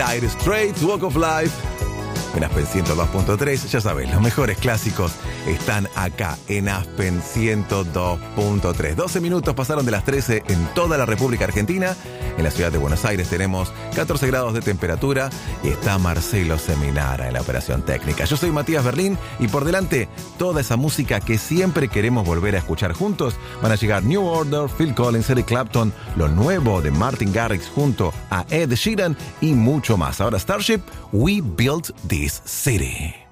Dire Straits, Walk of Life. En Aspen 102.3, ya sabes, los mejores clásicos están acá en Aspen 102.3. 12 minutos pasaron de las 13 en toda la República Argentina. En la ciudad de Buenos Aires tenemos 14 grados de temperatura y está Marcelo Seminara en la operación técnica. Yo soy Matías Berlín y por delante toda esa música que siempre queremos volver a escuchar juntos. Van a llegar New Order, Phil Collins, Eric Clapton, lo nuevo de Martin Garrix junto a Ed Sheeran y mucho más. Ahora Starship, We Built This City.